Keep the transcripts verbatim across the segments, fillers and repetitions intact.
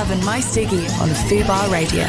Gav and My Stiggy on Fubar Radio.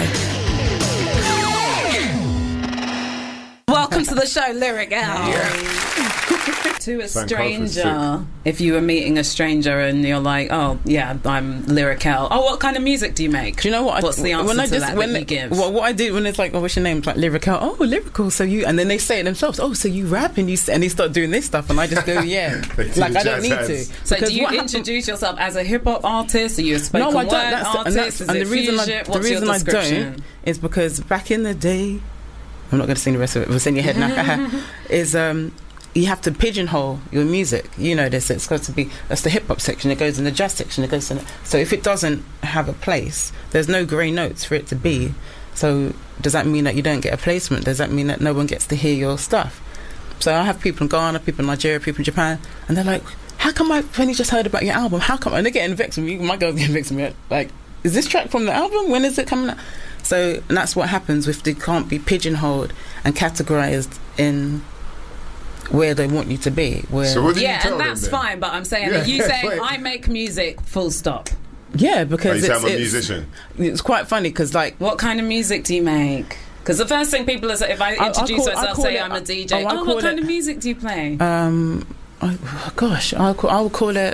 Welcome to the show, Lyric L. Yeah. To a stranger, if you were meeting a stranger and you're like, oh, yeah, I'm Lyric L. Oh, what kind of music do you make? Do you know what? What's I, the answer when I to just, that when that you give? Well, what I do when it's like, oh, what's your name? It's like Lyric L. Oh, lyrical. So you, and then they say it themselves. Oh, so you rap and you and they start doing this stuff, and I just go, yeah. Like I don't need to. So do you what introduce yourself as a hip hop artist? Are you a spoken no, I word don't. That's, artist? and, that's, Is and it the reason fusion? I, the What's reason your I don't is because back in the day, I'm not going to sing the rest of it. It was in your head now. Is um. You have to pigeonhole your music. You know this. It's got to be. That's the hip hop section. It goes in the jazz section. It goes in. The, so if it doesn't have a place, there's no grey notes for it to be. So does that mean that you don't get a placement? Does that mean that no one gets to hear your stuff? So I have people in Ghana, people in Nigeria, people in Japan, and they're like, "How come I've only just heard about your album? How come?" And they're getting vexed with me. My girls getting vexed with me. Like, is this track from the album? When is it coming out? So and that's what happens if they can't be pigeonholed and categorized in where they want you to be. Where so what do yeah, you tell and that's them, fine, but I'm saying yeah, that you say wait. I make music, full stop. Yeah, because oh, you it's, say I'm a it's, musician. It's quite funny because, like, what kind of music do you make? Because the first thing people are saying, if I introduce I, I call, myself, I say it, I'm a D J. Oh, Oh, what kind it, of music do you play? Um, I, gosh, I'll call, I'll call it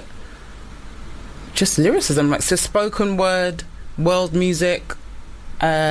just lyricism, like so spoken word, world music. Uh,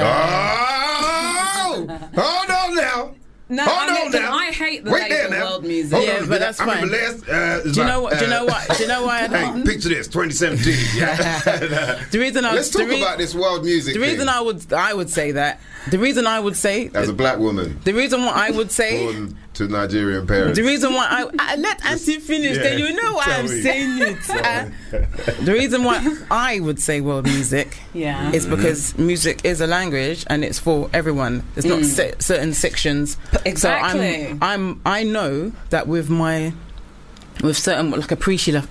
oh, hold on now. No, Hold I, mean, on now. I hate the Wait label there now. world music. Hold Yeah, on, but that's I fine. remember last, uh, do you know what? uh, Do you know what? Do you know why? I Hey, picture this, twenty seventeen. Yeah. the reason I Let's the talk re- about this world music. The reason thing. I would I would say that. The reason I would say as a black woman, the reason why I would say born to Nigerian parents. The reason why I, I let Auntie finish, yeah, then you know why I'm me. saying it. Uh, the reason why I would say world music yeah. is because music is a language and it's for everyone. There's not Mm. se- certain sections. Exactly. So I'm, I'm I know that with my with certain like appreciative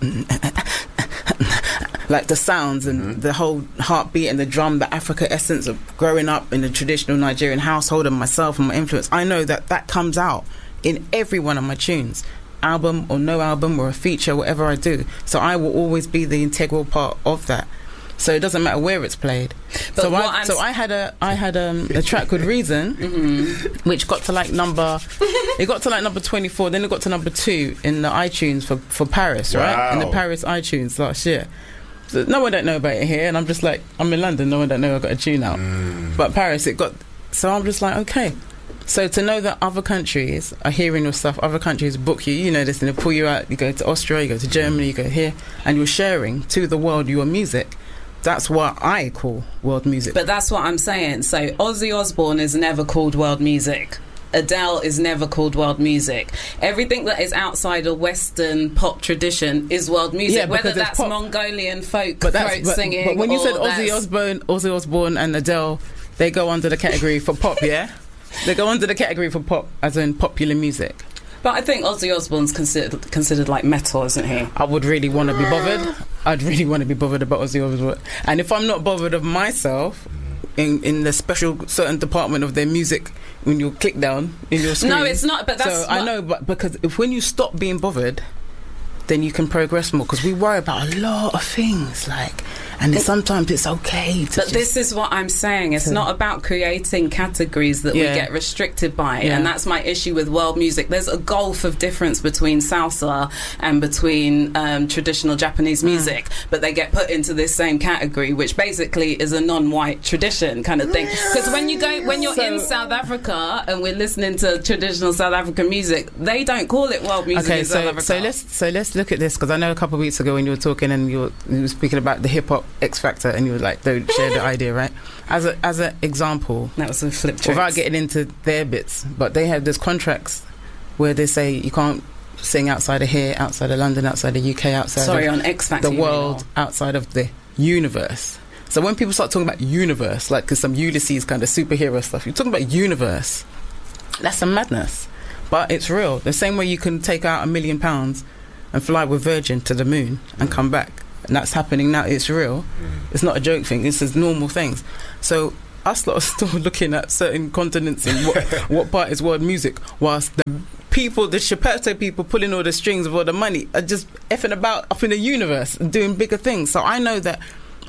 like the sounds and mm-hmm. the whole heartbeat and the drum, the Africa essence of growing up in a traditional Nigerian household and myself and my influence, I know that that comes out in every one of my tunes, album or no album or a feature, whatever I do. So I will always be the integral part of that. So it doesn't matter where it's played. But so I, I'm so I had a I had um, a track called Reason, mm-hmm. which got to like number it got to like number twenty-four. Then it got to number two in the iTunes for for Paris, wow. right? In the Paris iTunes last year. So no one don't know about it here, and I'm just like, I'm in London. No one don't know I got a tune out. Mm. But Paris, it got. So I'm just like, okay. So to know that other countries are hearing your stuff, other countries book you, you know this, and they pull you out. You go to Austria, you go to Germany, you go here, and you're sharing to the world your music. That's what I call world music. But that's what I'm saying. So Ozzy Osbourne is never called world music. Adele is never called world music. Everything that is outside of Western pop tradition is world music, yeah, whether that's pop. Mongolian folk but throat but, singing. But when you or said Ozzy Osbourne, Ozzy Osbourne and Adele, they go under the category for pop, yeah? They go under the category for pop, as in popular music. But I think Ozzy Osbourne's considered considered like metal, isn't he? I would really want to be bothered. I'd really want to be bothered about Ozzy Osbourne. And if I'm not bothered of myself, in, in the special certain department of their music, when you click down in your screen. No, it's not. But that's so I know, but because if when you stop being bothered, then you can progress more. Because we worry about a lot of things, like, and sometimes it's okay. To but this is what I'm saying. It's not about creating categories that yeah. we get restricted by, yeah. and that's my issue with world music. There's a gulf of difference between salsa and between um, traditional Japanese music, mm. but they get put into this same category, which basically is a non-white tradition kind of thing. Because when you go, when you're so, in South Africa and we're listening to traditional South African music, they don't call it world music okay, in so, South Africa. So let's so let's look at this, because I know a couple of weeks ago when you were talking and you were, you were speaking about the hip hop X Factor, and you were like, don't share the idea, right? As a as an example, that was a flip tricks. Without getting into their bits, but they have this contracts where they say you can't sing outside of here, outside of London, outside of the U K, outside Sorry, of on X Factor, the world, outside of the universe. So when people start talking about universe, like because some Ulysses kind of superhero stuff, you're talking about universe. That's some madness, but it's real. The same way you can take out a million pounds and fly with Virgin to the moon and come back. And that's happening now. It's real. Mm. It's not a joke thing. It's just normal things. So us lot are still looking at certain continents and what, what part is world music, whilst the people, the Shepherto people pulling all the strings of all the money are just effing about up in the universe and doing bigger things. So I know that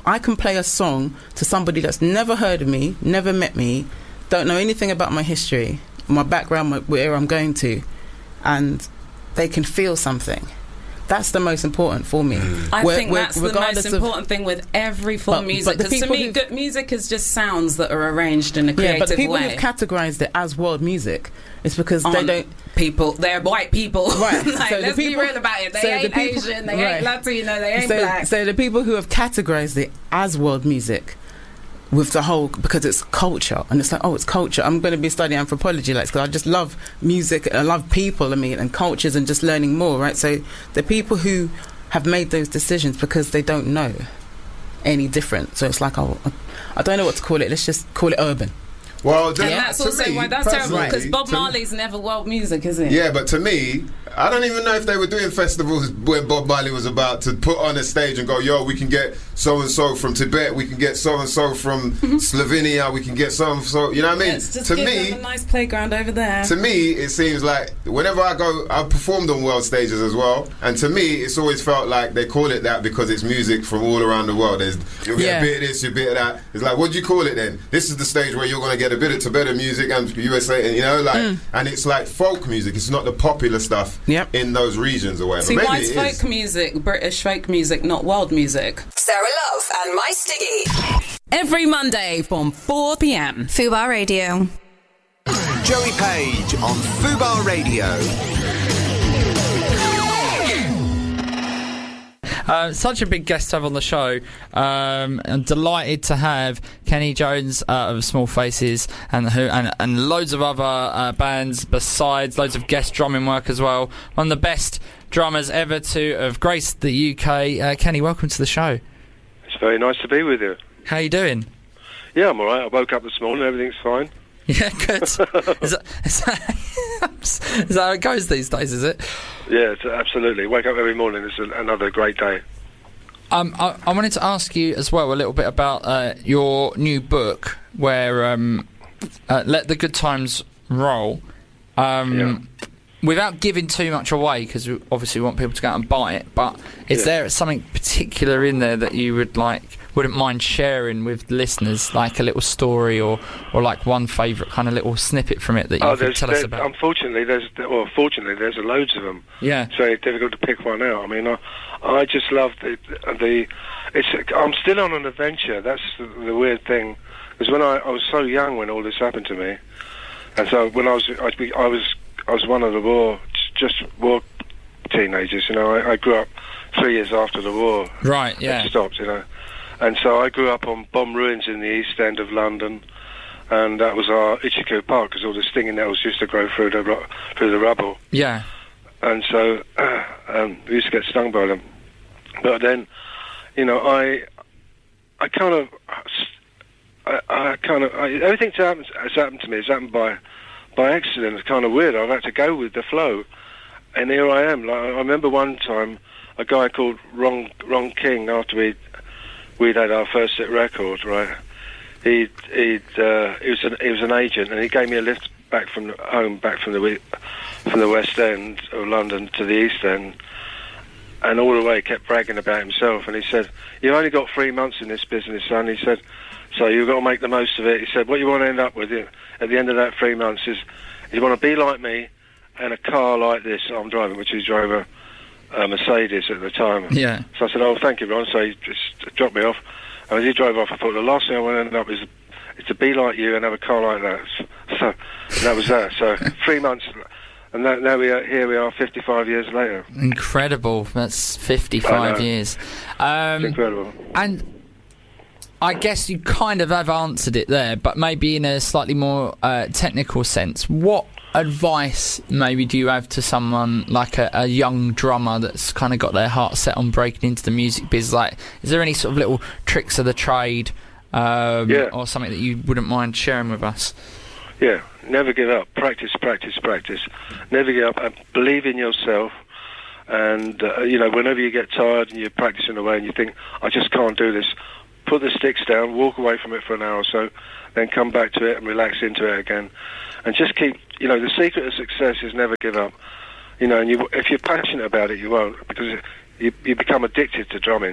I can play a song to somebody that's never heard of me, never met me, don't know anything about my history, my background, my, where I'm going to, and they can feel something. That's the most important for me. I We're, think we're, that's the most important of, thing with every form of music. Because to me, good music is just sounds that are arranged in a creative way. Yeah, but the people way. who've categorised it as world music, it's because Aren't they don't... People, they're white people. Right. like, so let's people, be real about it. They so ain't the people, Asian, they right. ain't Latino, they ain't so, black. So the people who have categorised it as world music, with the whole, because it's culture, and it's like, oh, it's culture. I'm going to be studying anthropology, like, because I just love music, I love people, I mean, and cultures, and just learning more, right? So the people who have made those decisions because they don't know any different. So it's like, oh, I don't know what to call it. Let's just call it urban. Well, and yeah. that's also me, why that's terrible, because Bob Marley's me, never world music, is it? Yeah, but to me, I don't even know if they were doing festivals when Bob Marley was about to put on a stage and go, yo, we can get so and so from Tibet, we can get so and so from Slovenia, we can get so and so. You know what I mean? Let's just to give me, them a nice playground over there. To me, it seems like whenever I go, I've performed on world stages as well, and to me, it's always felt like they call it that because it's music from all around the world. There's you'll get yeah. a bit of this, a bit of that. It's like, what do you call it then? This is the stage where you're going to get a bit of Tibetan music and U S A, and you know, like, mm. and it's like folk music. It's not the popular stuff yep. in those regions or whatever. See, Maybe why is folk is. music British folk music, not world music? Sarah Love and My Stiggy. Every Monday from four p.m. Fubar Radio. Joey Page on Fubar Radio. Uh, such a big guest to have on the show. Um, I'm delighted to have Kenny Jones uh, of Small Faces and who and, and loads of other uh, bands besides, loads of guest drumming work as well. One of the best drummers ever to have graced the U K. Uh, Kenny, welcome to the show. It's very nice to be with you. How you doing? Yeah, I'm alright. I woke up this morning, everything's fine. Yeah, good. is, that, is, that, is that how it goes these days, is it? Yeah, it's, absolutely. Wake up every morning, it's a, another great day. Um, I, I wanted to ask you as well a little bit about uh, your new book, where um, uh, Let the Good Times Roll. Um, yeah. Without giving too much away, because we obviously want people to go out and buy it, but is yeah. there something particular in there that you would like, wouldn't mind sharing with listeners, like a little story or, or like one favourite kind of little snippet from it that you oh, could tell us about? Unfortunately, there's well, fortunately, there's loads of them. Yeah, it's very difficult to pick one out. I mean, I, I just love the the. It's I'm still on an adventure. That's the, the weird thing, because when I, I was so young when all this happened to me, and so when I was I, I was. I was one of the war, just war teenagers, you know. I, I grew up three years after the war. Right, yeah. It stopped, you know. And so I grew up on bomb ruins in the East End of London, and that was our Ichiku Park, because all the stinging nettles used to grow through the through the rubble. Yeah. And so uh, um, we used to get stung by them. But then, you know, I, I kind of, I, I kind of, I, everything that's happened, has happened to me has happened by. By accident. It's kind of weird. I've had to go with the flow, and here I am. Like, I remember one time a guy called Ron Ron King, after we we'd had our first hit record, right? He he uh, he was an he was an agent, and he gave me a lift back from the, home, back from the from the West End of London to the East End, and all the way he kept bragging about himself. And he said, "You've only got three months in this business, son." He said, "So you've got to make the most of it." He said, "What you want to end up with it at the end of that three months is you want to be like me and a car like this I'm driving," which he drove a, a Mercedes at the time. Yeah. So I said, "Oh, thank you, Ron." So he just dropped me off. And as he drove off, I thought, the last thing I want to end up is, is to be like you and have a car like that. So and that was that. So three months, and that, now we are, here we are fifty-five years later. Incredible. That's fifty-five years. Um, it's incredible. And I guess you kind of have answered it there, but maybe in a slightly more uh, technical sense. What advice maybe do you have to someone like a, a young drummer that's kind of got their heart set on breaking into the music biz? Like, is there any sort of little tricks of the trade um, yeah. or something that you wouldn't mind sharing with us? Yeah, never give up. Practice, practice, practice. Never give up. And believe in yourself. And, uh, you know, whenever you get tired and you're practicing away and you think, I just can't do this, put the sticks down, walk away from it for an hour or so, then come back to it and relax into it again. And just keep, you know, the secret of success is never give up. You know, and you, if you're passionate about it, you won't, because you, you become addicted to drumming.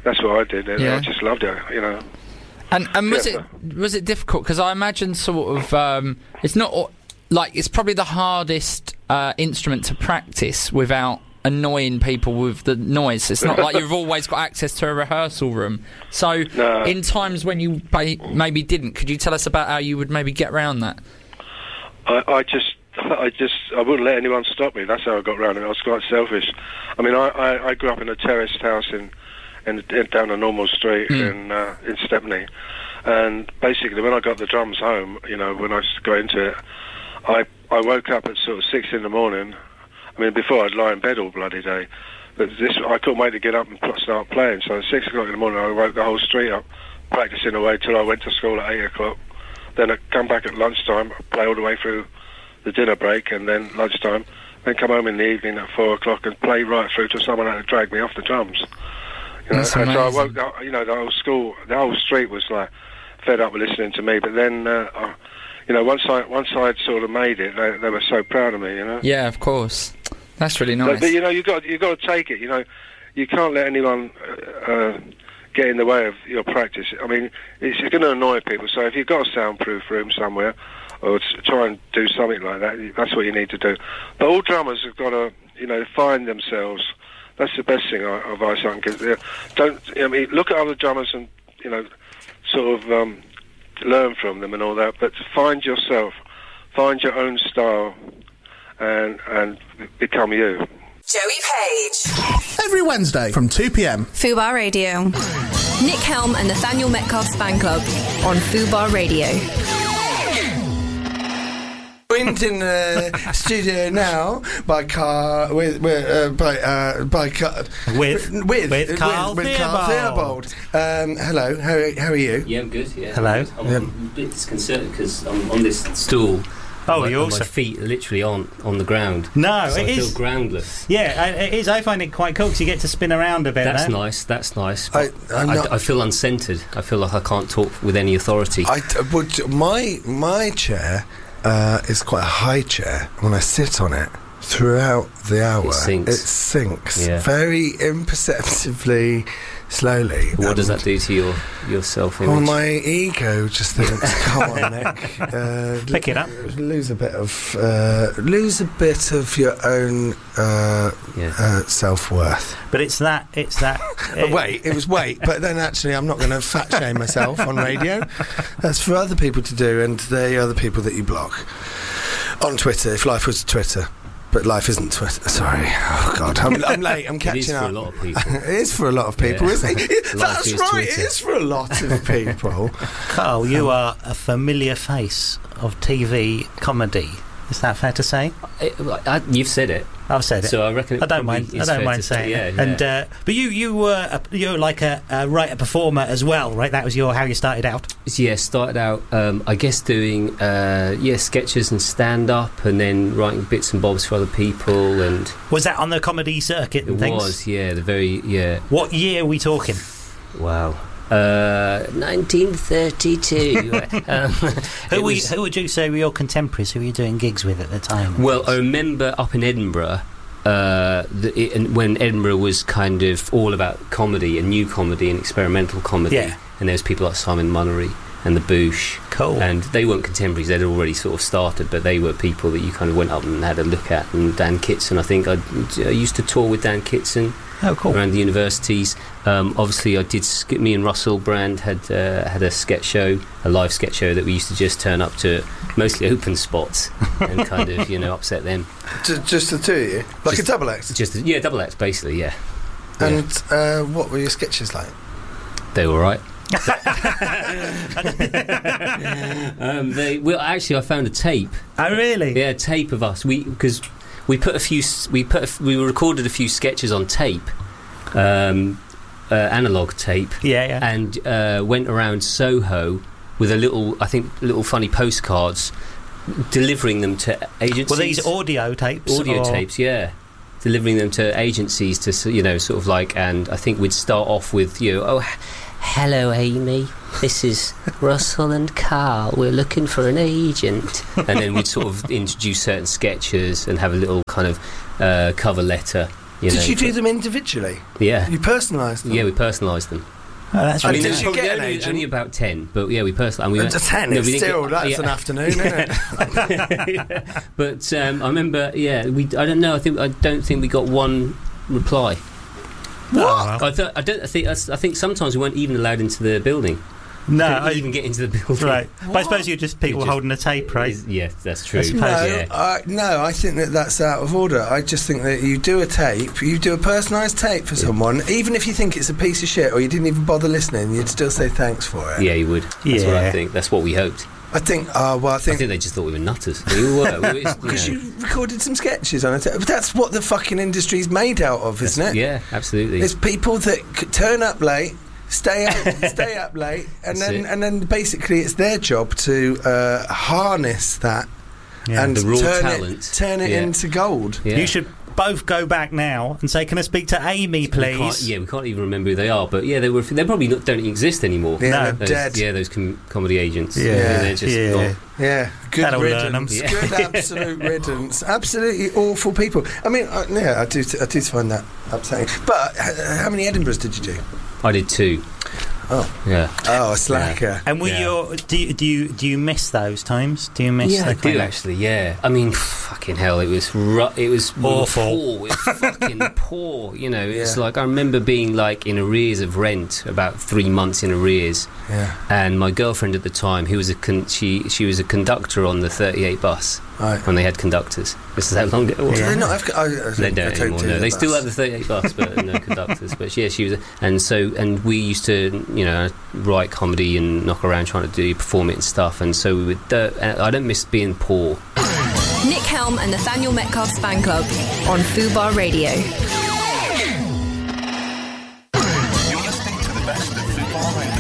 that's what I did. And Yeah. I just loved it, you know. And and was Yeah. it was it difficult? Because I imagine sort of um, it's not o- like it's probably the hardest uh, instrument to practice without annoying people with the noise. It's not like you've always got access to a rehearsal room. So No. in times when you ba- maybe didn't, could you tell us about how you would maybe get around that? I, I just, I just, I wouldn't let anyone stop me. That's how I got around it. I was quite selfish. I mean, I, I, I grew up in a terraced house in, in, in down a normal street Mm. in uh, in Stepney, and basically when I got the drums home, you know, when I got into it, I I woke up at sort of six in the morning. I mean, before I'd lie in bed all bloody day, but this I couldn't wait to get up and pl- start playing. So at six o'clock in the morning, I woke the whole street up, practicing away till I went to school at eight o'clock. Then I'd come back at lunchtime, play all the way through the dinner break, and then lunchtime. Then come home in the evening at four o'clock and play right through till someone had to drag me off the drums. You know, That's and so I amazing. woke, the- you know, the whole school, the whole street was like fed up with listening to me. But then, uh, I, you know, once I once I'd sort of made it, they, they were so proud of me. You know. Yeah, of course. That's really But, nice. but you know, you got you got to take it. You know, you can't let anyone uh, uh, get in the way of your practice. I mean, it's, it's going to annoy people. So if you've got a soundproof room somewhere, or t- try and do something like that, that's what you need to do. But all drummers have got to, you know, find themselves. That's the best thing I, advice I can give. Uh, Don't. I mean, look at other drummers and, you know, sort of um, learn from them and all that. But find yourself, find your own style, and and become you. Joey Page. Every Wednesday from two p.m. Fubar Radio. Nick Helm and Nathaniel Metcalf's fan club on Fubar Radio. Joined in the studio now by car with, with uh, by uh, by car, With- with with Carl with, with Carl Theobald. Theobald. Um, hello, how are, how are you? Yeah, I'm good. Yeah. Hello. I'm, I'm a bit disconcerted because I'm on this stool. Oh, my, you and also- my feet are literally on on the ground. No, so it I is- feel groundless. Yeah, I- it is. I find it quite cool because you get to spin around a bit. That's no? nice. That's nice. I- but I'm I, not- I feel uncentered. I feel like I can't talk with any authority. I would my my chair uh, is quite a high chair. When I sit on it throughout the hour, It sinks. it sinks Yeah. very imperceptibly, slowly. what Um, does that do to your your self Well, image? my ego just thinks, "Come on, Nick, uh, Pick it up. Lose a bit of, uh, lose a bit of your own uh, Yeah. uh, self worth." But it's that. It's that. But wait, it was wait. But then actually, I'm not going to fat shame myself on radio. That's for other people to do, and they are the people that you block on Twitter. If life was Twitter. But life isn't Twitter. Sorry. Oh, God. I'm, I'm late. I'm catching it is up. for a lot of people. It is for a lot of people, Yeah. isn't it? Life That's is right. Twitter. It is for a lot of people. Carl, you are a familiar face of T V comedy. Is that fair to say? It- I- you''ve said it. I've said it. So I reckon. It I don't probably mind. I is don't fair mind to say, saying yeah, it. yeah. And uh, but you you were a, you're like a, a writer performer as well, right? That was your how you started out. Yeah, started out, um, I guess, doing uh, yeah sketches and stand up, and then writing bits and bobs for other people, and Was that on the comedy circuit and it things? was yeah the very yeah What year are we talking? wow. Uh, nineteen thirty-two. um, Who, it were you, was- who would you say were your contemporaries? Who were you doing gigs with at the time? Well, I remember up in Edinburgh, uh, the, it, and when Edinburgh was kind of all about comedy and new comedy and experimental comedy, Yeah. and there was people like Simon Munnery and the Boosh, Cool. and they weren't contemporaries; they'd already sort of started, but they were people that you kind of went up and had a look at. And Dan Kitson, I think I, I used to tour with Dan Kitson. Oh, cool. Around the universities. Um, obviously, I did. sk- Me and Russell Brand had uh, had a sketch show, a live sketch show that we used to just turn up to, mostly open spots, and kind of you know upset them. Just, just the two of you, like Just- a double act. Just yeah, double acts basically. Yeah, And uh, what were your sketches like? they were right. um, they well, actually, I found a tape. Oh, really? Yeah, a tape of us. We because we put a few. s- We put a f we recorded a few sketches on tape, um, uh, analog tape. Yeah, yeah. And uh, went around Soho with a little, I think, little funny postcards, delivering them to agencies. Were these audio tapes? Audio or- tapes, yeah. Delivering them to agencies to, s- you know, sort of like, and I think we'd start off with, you know, oh, h- hello, Amy. This is Russell and Carl. We're looking for an agent. And then we'd sort of introduce certain sketches and have a little kind of uh, cover letter You Did know, you do but- them individually? Yeah. You personalised them? Yeah, we personalised them. Oh, that's I really mean, did there you was get probably an only, agent? only about ten, but yeah, we personalised. We Uh, went- ten no, is we didn't still, get- that's yeah. an afternoon, isn't it? But um, I remember, yeah, we. I don't know. I think I don't think we got one reply. What? I, th- I don't. I think. I think sometimes we weren't even allowed into the building. No, Couldn't I- even get into the building. Right. But I suppose you're just people just- holding a tape, right? Is- Yeah, that's true. I suppose. No, Yeah. I, no, I think that that's out of order. I just think that you do a tape, you do a personalised tape for someone, even if you think it's a piece of shit or you didn't even bother listening, you'd still say thanks for it. Yeah, you would. That's what Yeah. I think. That's what we hoped. I think, uh, well, I I think. think they just thought we were nutters. We were. We were Because you know. you recorded some sketches on it. But that's what the fucking industry's made out of, isn't it? Yeah, absolutely. It's people that c- turn up late, stay up, stay up late, and That's then it. and then basically it's their job to uh, harness that Yeah. and The raw turn talent. it turn it Yeah. into gold. Yeah. You should both go back now and say, "Can I speak to Amy, We can't- please?" yeah, we can't even remember who they are, but yeah, they were. They probably not, don't exist anymore. Yeah, No. they're Those, dead. Yeah, those com- comedy agents. Yeah. they're just Yeah. not. Yeah, good That'll learn 'em. riddance. Yeah. Good absolute riddance. Absolutely awful people. I mean, I, yeah, I do. T- I do find that upsetting. But h- how many Edinburghs did you do? I did two. Oh, Yeah. oh, a slacker. And were Yeah. your do you, do you do you miss those times? Do you miss? Yeah, the I kind do of- actually. Yeah, I mean, fucking hell, it was ru- it was Awful. Poor. It was fucking poor. You know, it's Yeah. like I remember being like in arrears of rent, about three months in arrears, Yeah, and my girlfriend at the time, who was a con- she she was a conductor on the thirty-eight bus right. when they had conductors. This is how long ago it was. Do they not have? I, I, They I don't anymore. do No, the they still bus. have the thirty-eight bus, but no conductors. But yeah, she was, and so and we used to, you know, write comedy and knock around trying to do perform it and stuff. And so we would. Uh, I don't miss being poor. Nick Helm and Nathaniel Metcalf's fan club on Fubar Radio. You're listening to the best of Fubar Radio.